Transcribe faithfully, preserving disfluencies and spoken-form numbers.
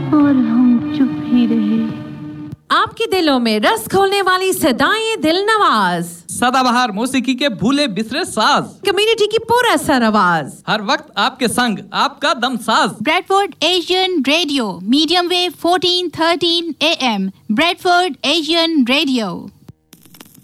और हम चुप ही रहे। आपके दिलों में रस खोलने वाली सदाएं दिल नवाज, सदाबहार मौसीकी के भूले बिसरे साज, कम्युनिटी की पूरा सर आवाज, हर वक्त आपके संग आपका दम साज। Bradford Asian radio, medium wave fourteen thirteen A M, Bradford Asian radio.